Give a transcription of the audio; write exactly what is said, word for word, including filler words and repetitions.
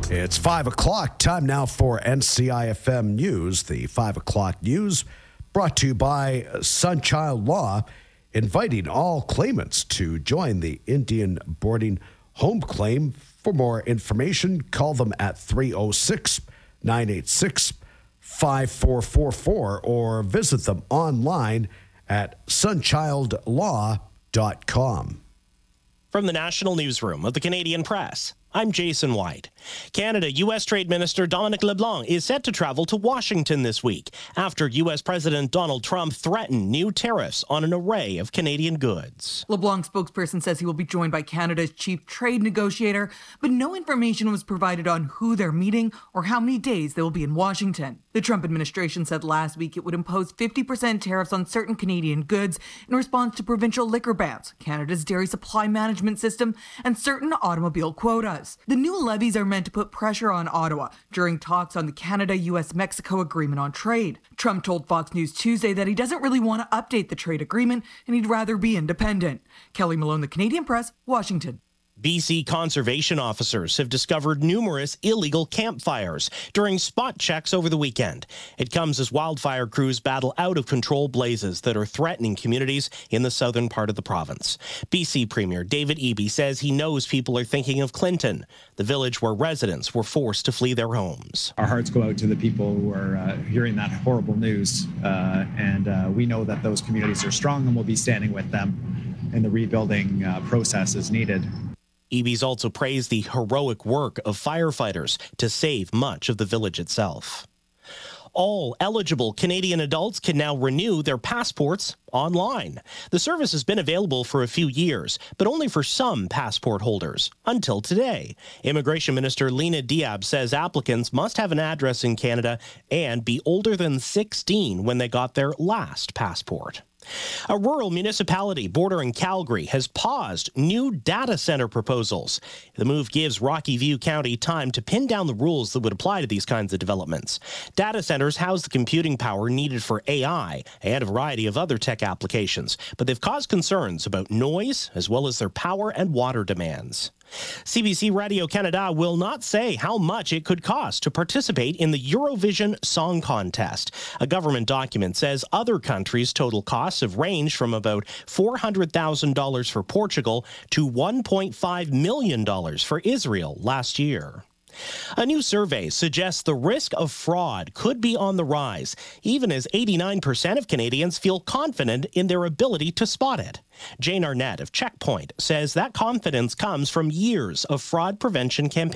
It's five o'clock. Time now for N C I F M News. The five o'clock news brought to you by Sunchild Law, inviting all claimants to join the Indian Boarding Home Claim. For more information, call them at three oh six, nine eight six, five four four four or visit them online at sunchild law dot com. From the National Newsroom of the Canadian Press, I'm Jason White. Canada U S Trade Minister Dominic LeBlanc is set to travel to Washington this week after U S President Donald Trump threatened new tariffs on an array of Canadian goods. LeBlanc's spokesperson says he will be joined by Canada's chief trade negotiator, but no information was provided on who they're meeting or how many days they will be in Washington. The Trump administration said last week it would impose fifty percent tariffs on certain Canadian goods in response to provincial liquor bans, Canada's dairy supply management system, and certain automobile quotas. The new levies are meant to put pressure on Ottawa during talks on the Canada-U S Mexico Agreement on Trade. Trump told Fox News Tuesday that he doesn't really want to update the trade agreement and he'd rather be independent. Kelly Malone, The Canadian Press, Washington. B C conservation officers have discovered numerous illegal campfires during spot checks over the weekend. It comes as wildfire crews battle out-of-control blazes that are threatening communities in the southern part of the province. B C Premier David Eby says he knows people are thinking of Clinton, the village where residents were forced to flee their homes. Our hearts go out to the people who are uh, hearing that horrible news, uh, and uh, we know that those communities are strong and we'll be standing with them in the rebuilding uh, process as needed. Eby's also praised the heroic work of firefighters to save much of the village itself. All eligible Canadian adults can now renew their passports online. The service has been available for a few years, but only for some passport holders, until today. Immigration Minister Lena Diab says applicants must have an address in Canada and be older than sixteen when they got their last passport. A rural municipality bordering Calgary has paused new data center proposals. The move gives Rocky View County time to pin down the rules that would apply to these kinds of developments. Data centers house the computing power needed for A I and a variety of other tech applications, but they've caused concerns about noise as well as their power and water demands. C B C Radio-Canada will not say how much it could cost to participate in the Eurovision Song Contest. A government document says other countries' total costs have ranged from about four hundred thousand dollars for Portugal to one point five million dollars for Israel last year. A new survey suggests the risk of fraud could be on the rise, even as eighty-nine percent of Canadians feel confident in their ability to spot it. Jane Arnett of Checkpoint says that confidence comes from years of fraud prevention campaigns.